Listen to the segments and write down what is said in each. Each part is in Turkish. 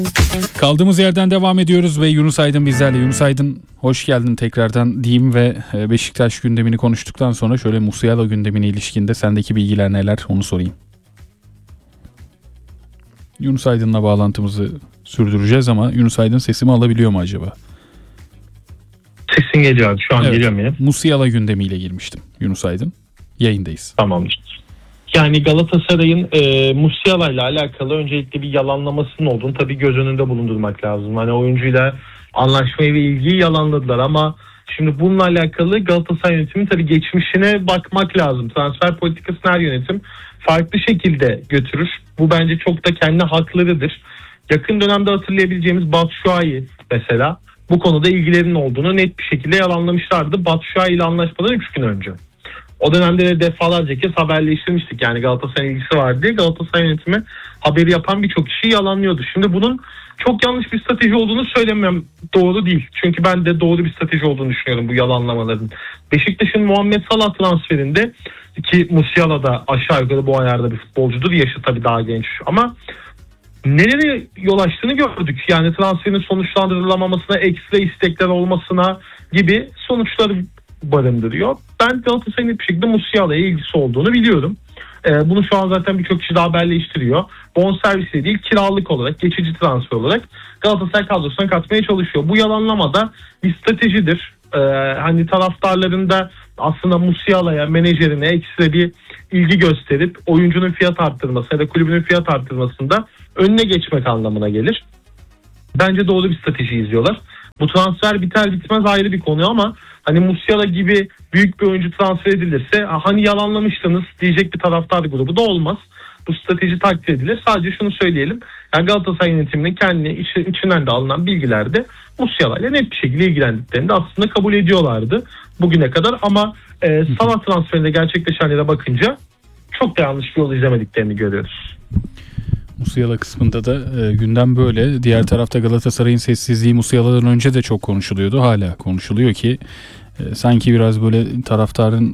Kaldığımız yerden devam ediyoruz ve Yunus Aydın bizlerle. Yunus Aydın, hoş geldin tekrardan diyeyim ve Beşiktaş gündemini konuştuktan sonra şöyle Musiala gündemine ilişkinde sendeki bilgiler neler onu sorayım. Yunus Aydın'la bağlantımızı sürdüreceğiz ama Yunus Aydın sesimi alabiliyor mu acaba? Sesin geliyor abi. Şu an geliyor mu? Musiala gündemiyle girmiştim Yunus Aydın. Yayındayız. Tamamdır. Yani Galatasaray'ın Musiala ile alakalı öncelikle bir yalanlamasının olduğunu tabii göz önünde bulundurmak lazım. Hani oyuncuyla anlaşmayı ve ilgiyi yalanladılar ama şimdi bununla alakalı Galatasaray yönetimi tabii geçmişine bakmak lazım. Transfer politikasını her yönetim farklı şekilde götürür. Bu bence çok da kendi haklarıdır. Yakın dönemde hatırlayabileceğimiz Batshuayi mesela bu konuda ilgilerinin olduğunu net bir şekilde yalanlamışlardı. Batshuayi ile anlaşmadan 3 gün önce. O dönemde de defalarca kez haberleştirmiştik. Yani Galatasaray'ın ilgisi var diye Galatasaray yönetimi haberi yapan birçok kişiyi yalanlıyordu. Şimdi bunun çok yanlış bir strateji olduğunu söylemem doğru değil. Çünkü ben de doğru bir strateji olduğunu düşünüyorum bu yalanlamaların. Beşiktaş'ın Muhammed Salah transferinde ki Musiala da aşağı yukarı bu ayarda bir futbolcudur. Yaşı tabii daha genç ama nereye yol açtığını gördük. Yani transferin sonuçlandırılamamasına, ekstra istekler olmasına gibi sonuçları barındırıyor. Ben Galatasaray'ın bir şekilde Musiala'ya ilgisi olduğunu biliyorum. Bunu şu an zaten birçok kişi de haberleştiriyor. Bonservisle değil, kiralık olarak, geçici transfer olarak Galatasaray kadrosuna katmaya çalışıyor. Bu yalanlama da bir stratejidir. Hani taraftarların da aslında Musiala'ya, menajerine ekstra bir ilgi gösterip oyuncunun fiyat arttırması ya da kulübünün fiyat arttırmasında önüne geçmek anlamına gelir. Bence doğru bir strateji izliyorlar. Bu transfer biter bitmez ayrı bir konu ama hani Musiala gibi büyük bir oyuncu transfer edilirse hani yalanlamıştınız diyecek bir taraftar grubu da olmaz. Bu strateji takdir edilir. Sadece şunu söyleyelim. Yani Galatasaray yönetiminin kendi içinden de alınan bilgilerde Musiala ile net bir şekilde ilgilendiklerini de aslında kabul ediyorlardı bugüne kadar ama Salah transferinde gerçekleşenlere bakınca çok da yanlış bir yol izlemediklerini görüyoruz. Musiala kısmında da gündem böyle. Diğer tarafta Galatasaray'ın sessizliği Musiala'dan önce de çok konuşuluyordu. Hala konuşuluyor ki sanki biraz böyle taraftarın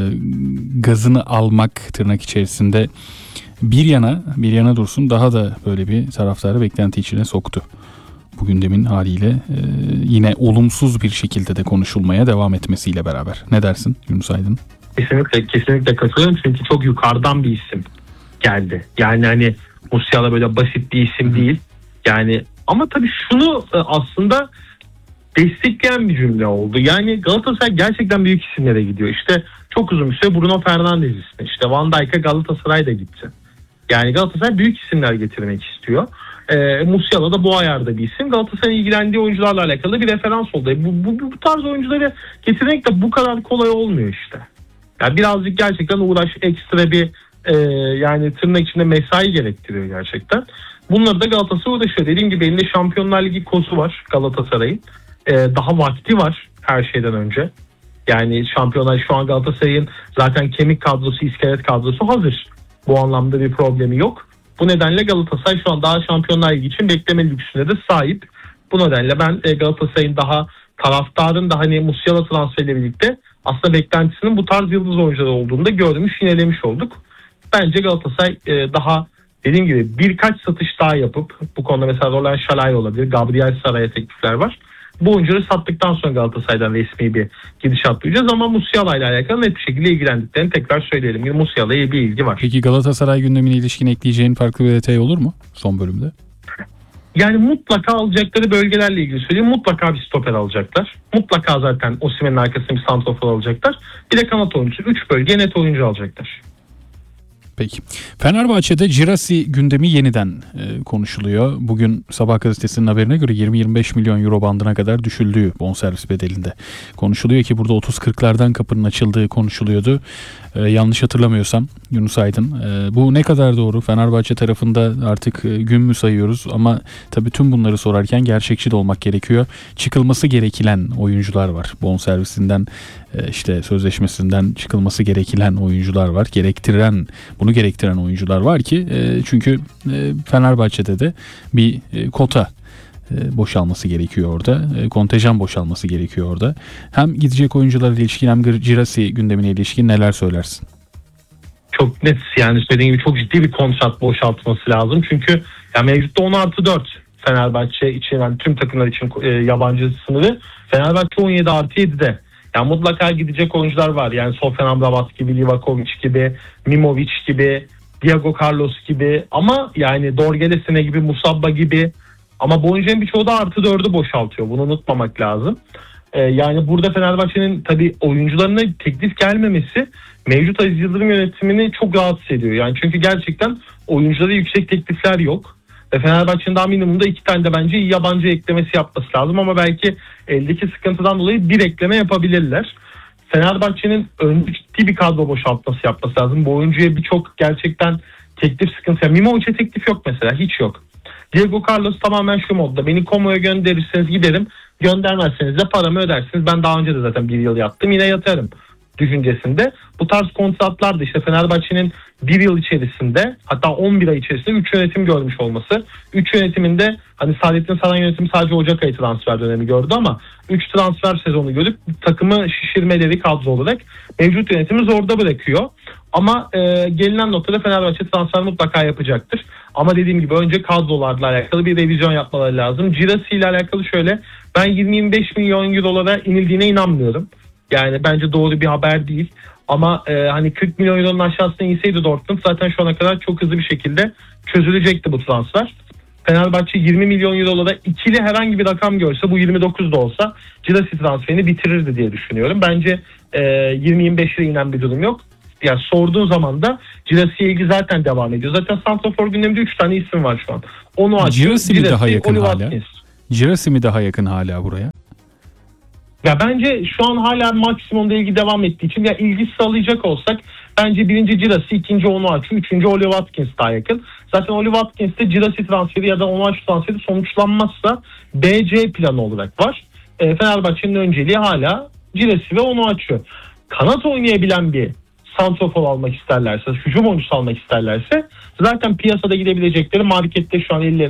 gazını almak tırnak içerisinde bir yana dursun daha da böyle bir taraftarı beklenti içine soktu. Bu gündemin haliyle yine olumsuz bir şekilde de konuşulmaya devam etmesiyle beraber. Ne dersin Yunus Aydın? Kesinlikle katılıyorum çünkü çok yukarıdan bir isim geldi. Yani hani Musiala böyle basit bir isim değil. Yani ama tabii şunu aslında destekleyen bir cümle oldu. Yani Galatasaray gerçekten büyük isimlere gidiyor. İşte çok uzun bir süre Bruno Fernandes ismi. İşte Van Dijk'a Galatasaray da gitti. Yani Galatasaray büyük isimler getirmek istiyor. Musiala da bu ayarda bir isim. Galatasaray'ın ilgilendiği oyuncularla alakalı bir referans oldu. Bu tarz oyuncuları getirmek de bu kadar kolay olmuyor işte. Yani birazcık gerçekten uğraş, ekstra bir yani tırnak içinde mesai gerektiriyor gerçekten. Bunları da Galatasaray uğraşıyor. Dediğim gibi elinde Şampiyonlar Ligi kozu var Galatasaray'ın. Daha vakti var her şeyden önce. Yani Şampiyonlar şu an Galatasaray'ın zaten kemik kadrosu, iskelet kadrosu hazır. Bu anlamda bir problemi yok. Bu nedenle Galatasaray şu an daha Şampiyonlar Ligi için bekleme lüksüne de sahip. Bu nedenle ben Galatasaray'ın daha taraftarın da hani Musiala transferiyle birlikte aslında beklentisinin bu tarz yıldız oyuncular olduğunu da görmüş, yinelemiş olduk. Bence Galatasaray daha dediğim gibi birkaç satış daha yapıp bu konuda mesela Roland Şalay olabilir, Gabriel Saray'a teklifler var. Bu oyuncuları sattıktan sonra Galatasaray'dan resmi bir gidişat duyacağız ama Musiala ile alakalı net bir şekilde ilgilendiklerini tekrar söyleyelim. Musiala'ya bir ilgi var. Peki Galatasaray gündemine ilişkin ekleyeceğin farklı bir detay olur mu son bölümde? Yani mutlaka alacakları bölgelerle ilgili söyleyeyim. Mutlaka bir stoper alacaklar. Mutlaka zaten Osimhen'in arkasında bir santrafor alacaklar. Bir de kanat oyuncusu. 3 bölge net oyuncu alacaklar. Peki. Fenerbahçe'de Girassi gündemi yeniden konuşuluyor. Bugün Sabah gazetesinin haberine göre 20-25 milyon euro bandına kadar düşüldüğü bonservis bedelinde konuşuluyor ki burada 30-40'lardan kapının açıldığı konuşuluyordu. Yanlış hatırlamıyorsam Yunus Aydın. Bu ne kadar doğru? Fenerbahçe tarafında artık gün mü sayıyoruz? Ama tabii tüm bunları sorarken gerçekçi de olmak gerekiyor. Çıkılması gereken oyuncular var. Bonservisinden işte sözleşmesinden çıkılması gereken oyuncular var. Bunu gerektiren oyuncular var ki çünkü Fenerbahçe'de de bir kota boşalması gerekiyor orada. Kontenjan boşalması gerekiyor orada. Hem gidecek oyuncularla ilişkin hem Girassi gündemine ilişkin neler söylersin? Çok net yani söylediğim gibi çok ciddi bir kontrat boşaltması lazım. Çünkü yani mevcutta 10+4 Fenerbahçe için, yani tüm takımlar için yabancı sınırı. Fenerbahçe 17+7'de. Yani mutlaka gidecek oyuncular var. Yani Sofyan Amrabat gibi, Livakovic gibi, Mimovic gibi, Diego Carlos gibi, ama yani Dorgelesine gibi, Musabba gibi, ama bu oyuncuların birçoğu da +4'ü boşaltıyor. Bunu unutmamak lazım. Yani burada Fenerbahçe'nin tabii oyuncularına teklif gelmemesi mevcut Aziz Yıldırım yönetimini çok rahatsız ediyor. Yani çünkü gerçekten oyunculara yüksek teklifler yok. Ve Fenerbahçe'nin daha minimumda 2 tane de bence iyi yabancı eklemesi yapması lazım, ama belki eldeki sıkıntıdan dolayı bir ekleme yapabilirler. Fenerbahçe'nin önce ciddi bir kadro boşaltması yapması lazım. Bu oyuncuya birçok gerçekten teklif sıkıntısı. Yani Mimovic'e teklif yok mesela, hiç yok. Diego Carlos tamamen şu modda: beni Como'ya gönderirseniz giderim, göndermezseniz de paramı ödersiniz. Ben daha önce de zaten 1 yıl yattım, yine yatarım düşüncesinde. Bu tarz kontratlar da işte Fenerbahçe'nin 1 yıl içerisinde, hatta 11 ay içerisinde 3 yönetim görmüş olması. 3 yönetiminde hani Saadettin Saran yönetimi sadece Ocak ayı transfer dönemi gördü, ama 3 transfer sezonu görüp takımı şişirmeleri kadro olarak mevcut yönetimi zorda bırakıyor. Ama gelinen noktada Fenerbahçe transfer mutlaka yapacaktır. Ama dediğim gibi önce kadrolarla alakalı bir revizyon yapmaları lazım. Girassi ile alakalı şöyle, ben 20-25 milyon eurolara inildiğine inanmıyorum. Yani bence doğru bir haber değil. Ama hani 40 milyon euronun aşağısına inseydi Dortmund, zaten şu ana kadar çok hızlı bir şekilde çözülecekti bu transfer. Fenerbahçe 20 milyon eurolara ikili herhangi bir rakam görse, bu 29 da olsa Girassi transferini bitirirdi diye düşünüyorum. Bence 20-25'e inen bir durum yok. Yani sorduğun zaman da Girasi'ye ilgi zaten devam ediyor. Zaten santrafor gündeminde 3 tane isim var şu an. Onu açıyor. Girassi mi daha yakın Oliver hala? Watkins. Girassi mi daha yakın hala buraya? Ya bence şu an hala maksimumda ilgi devam ettiği için, ya ilgi sağlayacak olsak bence birinci Girassi, ikinci Onuachu, üçüncü Oliver Watkins daha yakın. Zaten Oliver Watkins'te Girassi transferi ya da Onuachu transferi sonuçlanmazsa BC planı olarak var. Fenerbahçe'nin önceliği hala Girassi ve Onuachu. Kanat oynayabilen bir santrafor almak isterlerse, hücum oyuncusu almak isterlerse, zaten piyasada gidebilecekleri markette şu an ellerinde